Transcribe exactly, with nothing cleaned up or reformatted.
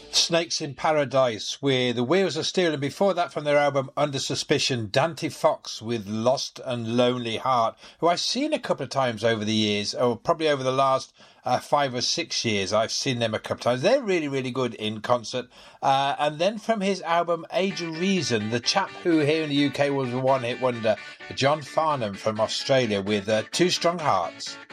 Snakes in Paradise with The Wheels of Steel, and before that from their album Under Suspicion, Dante Fox with Lost and Lonely Heart, who I've seen a couple of times over the years, or probably over the last uh, five or six years. I've seen them a couple of times. They're really, really good in concert. Uh, and then from his album Age of Reason, the chap who here in the U K was a one-hit wonder, John Farnham from Australia with uh, Two Strong Hearts.